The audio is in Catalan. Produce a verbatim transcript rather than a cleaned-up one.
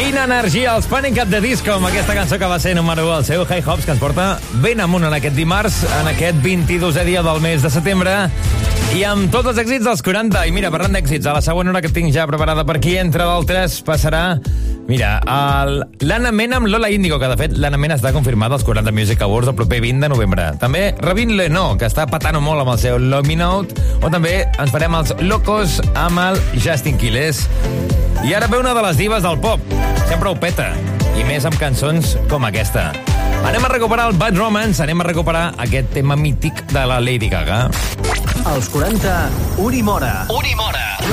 Quina energia, els Panic! At the Disco, amb aquesta cançó que va ser número u al seu High Hopes, que ens porta ben amunt en aquest dimarts, en aquest vint-i-dosè dia del mes de setembre, i amb tots els èxits dels quaranta. I mira, parlant d'èxits, a la següent hora que tinc ja preparada per aquí, entre d'altres, passarà... Mira, el... l'Anna Mena amb Lola Índigo, que de fet l'Anna Mena està confirmada als quaranta Music Awards del proper vint de novembre. També Rabin Leno, que està patant molt amb el seu Love Me Not, o també ens farem els Locos amb el Justin Quiles. I ara ve una de les divas del pop. Sempre ho peta, i més amb cançons com aquesta. Anem a recuperar el Bad Romance, anem a recuperar aquest tema mític de la Lady Gaga. Als quaranta, Unimora. Unimora.